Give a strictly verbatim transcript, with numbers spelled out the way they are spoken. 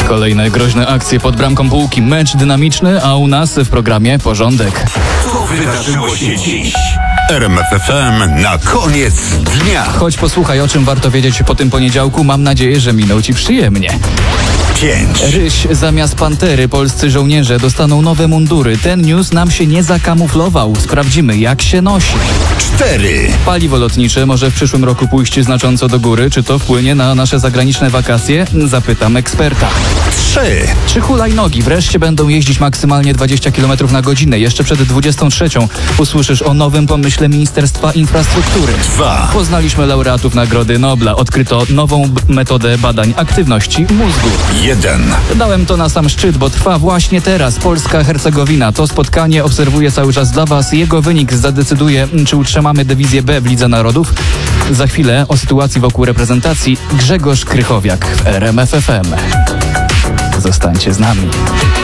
Kolejne groźne akcje pod bramką Bułki. Mecz dynamiczny, a u nas w programie porządek. Co wydarzyło się dziś? R M F F M na koniec dnia. Choć posłuchaj, o czym warto wiedzieć po tym poniedziałku. Mam nadzieję, że minął ci przyjemnie. Pięć. Ryś zamiast pantery. Polscy żołnierze dostaną nowe mundury. Ten news nam się nie zakamuflował. Sprawdzimy, jak się nosi. Cztery. Paliwo lotnicze może w przyszłym roku pójść znacząco do góry. Czy to wpłynie na nasze zagraniczne wakacje? Zapytam eksperta. Trzy. Czy hulajnogi wreszcie będą jeździć maksymalnie dwadzieścia kilometrów na godzinę? Jeszcze przed dwudziestą trzecią usłyszysz o nowym pomyśle Ministerstwa Infrastruktury. Dwa. Poznaliśmy laureatów Nagrody Nobla. Odkryto nową b- metodę badań aktywności mózgu. Jeden. Dałem to na sam szczyt, bo trwa właśnie teraz. Polska-Hercegowina. To spotkanie obserwuję cały czas dla Was. Jego wynik zadecyduje, czy utrzymamy dywizję B w Lidze Narodów. Za chwilę o sytuacji wokół reprezentacji Grzegorz Krychowiak w R M F F M. Zostańcie z nami.